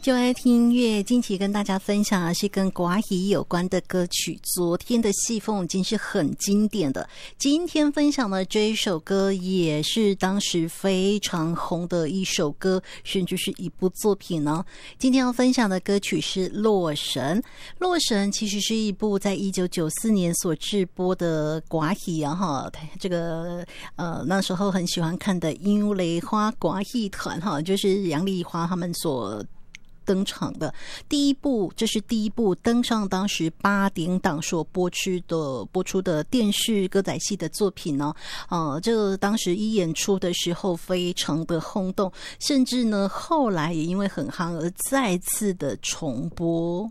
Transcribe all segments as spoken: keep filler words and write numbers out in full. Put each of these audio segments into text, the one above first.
就爱听音乐，近期跟大家分享的是跟国语有关的歌曲。昨天的戏凤已经是很经典的，今天分享的这一首歌也是当时非常红的一首歌，甚至是一部作品呢。今天要分享的歌曲是《洛神》。《洛神》其实是一部在一九九四年所制播的国语啊哈，这个呃那时候很喜欢看的樱雷花国语团哈，就是杨丽花他们所登场的第一部，这是第一部登上当时八点档所播出的播出的电视歌仔戏的作品呢。呃，这个当时一演出的时候非常的轰动，甚至呢后来也因为很夯而再次的重播。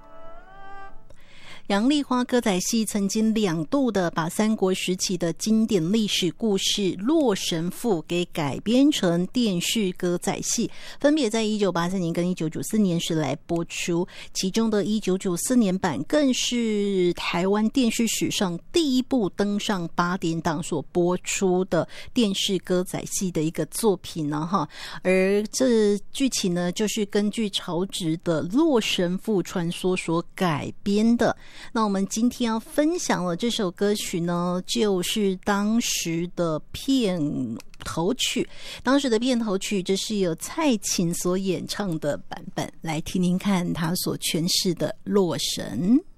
杨丽花歌仔戏曾经两度的把三国时期的经典历史故事《洛神赋》给改编成电视歌仔戏，分别在一九八四年跟一九九四年时来播出。其中的一九九四年版更是台湾电视史上第一部登上八点档所播出的电视歌仔戏的一个作品呢哈。而这剧情呢，就是根据曹植的《洛神赋》传说所改编的。那我们今天要分享的这首歌曲呢，就是当时的片头曲。当时的片头曲，这是由蔡琴所演唱的版本，来听听看她所诠释的《洛神》。